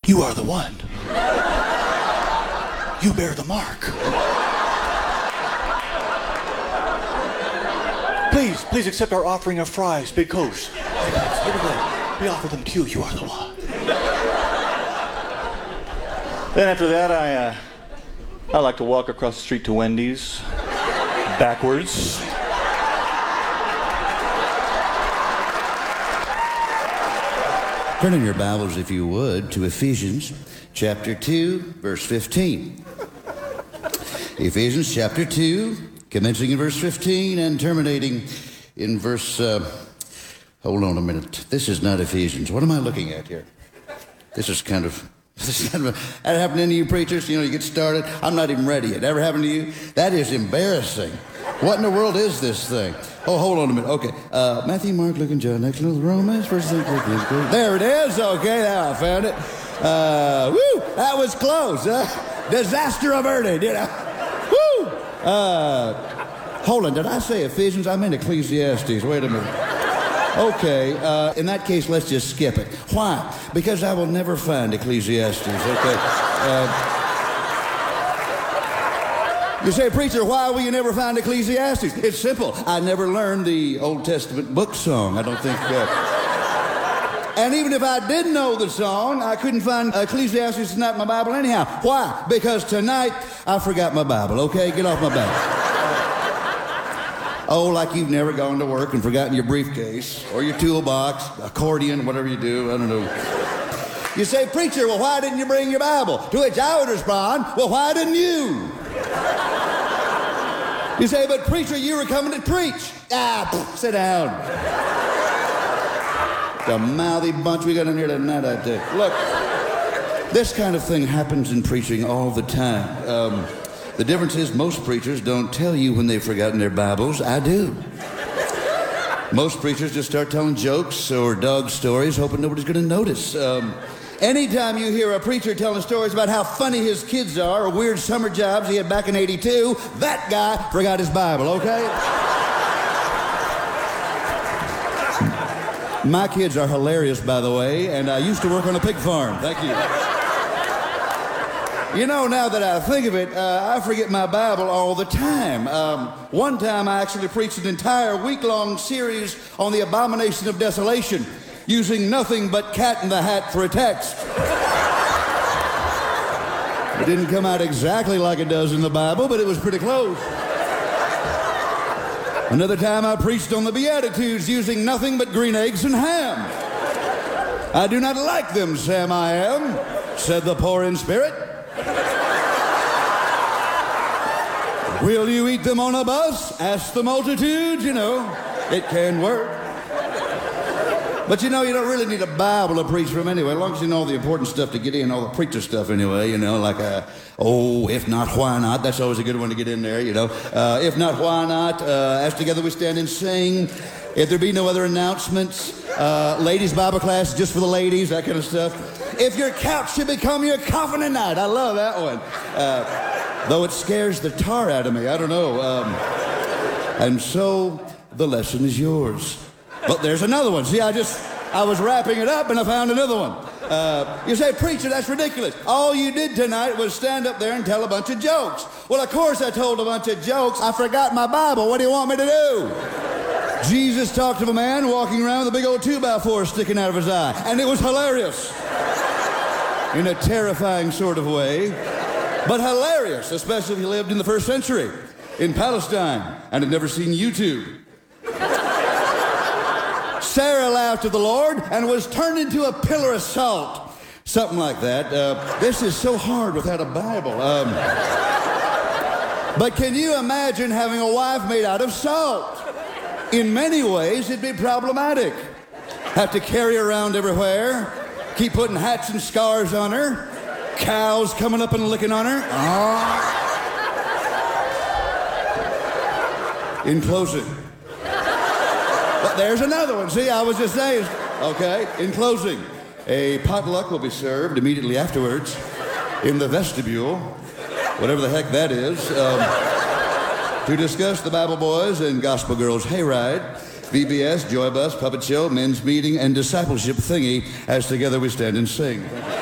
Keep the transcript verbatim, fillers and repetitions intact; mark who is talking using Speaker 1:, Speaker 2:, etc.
Speaker 1: You are the one. You bear the mark. Please, please accept our offering of fries, Big Coast. Here we go. We offer them to you. You are the one. Then after that, I, uh, I like to walk across the street to Wendy's, backwards.
Speaker 2: Turn in your Bibles, if you would, to Ephesians chapter two, verse fifteen. Ephesians chapter two, commencing in verse fifteen and terminating in verse... Uh, hold on a minute. This is not Ephesians. What am I looking at here? This is kind of... This is kind of... That happened to any of you preachers? You know, you get started. I'm not even ready yet. Ever happened to you? That is embarrassing. What in the world is this thing? Oh, hold on a minute. Okay. Uh, Matthew, Mark, Luke, and John. Next little Romans. First thing. There it is. Okay, now I found it. Uh, woo! That was close. Uh, disaster averted, you know. Woo! Uh, hold on. Did I say Ephesians? I meant Ecclesiastes. Wait a minute. Okay. Uh, in that case, let's just skip it. Why? Because I will never find Ecclesiastes. Okay. Uh, You say, preacher, why will you never find Ecclesiastes? It's simple. I never learned the Old Testament book song. I don't think... Uh... And even if I did know the song, I couldn't find Ecclesiastes. It's not in my Bible anyhow. Why? Because tonight I forgot my Bible, okay? Get off my back. Oh, like you've never gone to work and forgotten your briefcase or your toolbox, accordion, whatever you do. I don't know. You say, preacher, well, why didn't you bring your Bible? To which I would respond, well, why didn't you? You say, but preacher, you were coming to preach. Ah, pff, sit down. The mouthy bunch we got in here tonight, I tell you. Look, this kind of thing happens in preaching all the time. Um, the difference is most preachers don't tell you when they've forgotten their Bibles. I do. Most preachers just start telling jokes or dog stories, hoping nobody's going to notice. Um, Anytime you hear a preacher telling stories about how funny his kids are or weird summer jobs he had back in eighty-two, that guy forgot his Bible, okay? My kids are hilarious, by the way, and I used to work on a pig farm. Thank you. You know, now that I think of it, uh, I forget my Bible all the time. Um, one time I actually preached an entire week-long series on the abomination of desolation, using nothing but Cat in the Hat for a text. It didn't come out exactly like it does in the Bible, but it was pretty close. Another time I preached on the Beatitudes using nothing but green eggs and ham. I do not like them, Sam I am, said the poor in spirit. Will you eat them on a bus? Asked the multitude, you know. It can work. But you know, you don't really need a Bible to preach from anyway, as long as you know all the important stuff to get in, all the preacher stuff anyway, you know, like, uh, oh, if not, why not? That's always a good one to get in there, you know. Uh, if not, why not? Uh, as together we stand and sing. If there be no other announcements, uh, ladies' Bible class just for the ladies, that kind of stuff. If your couch should become your coffin at night. I love that one. Uh, though it scares the tar out of me, I don't know. Um, and so the lesson is yours. But there's another one. See, I just, I was wrapping it up and I found another one. Uh, you say, preacher, that's ridiculous. All you did tonight was stand up there and tell a bunch of jokes. Well, of course I told a bunch of jokes. I forgot my Bible. What do you want me to do? Jesus talked of a man walking around with a big old two by four sticking out of his eye. And it was hilarious. In a terrifying sort of way. But hilarious, especially if you lived in the first century in Palestine and had never seen YouTube. Sarah laughed at the Lord and was turned into a pillar of salt. Something like that. Uh, this is so hard without a Bible. Um, but can you imagine having a wife made out of salt? In many ways, it'd be problematic. Have to carry her around everywhere. Keep putting hats and scars on her. Cows coming up and licking on her. Oh. In closing. But there's another one. See, I was just saying. Okay, in closing, a potluck will be served immediately afterwards in the vestibule, whatever the heck that is, um, to discuss the Bible Boys and Gospel Girls Hayride, V B S, Joy Bus, Puppet Show, Men's Meeting, and Discipleship Thingy as together we stand and sing.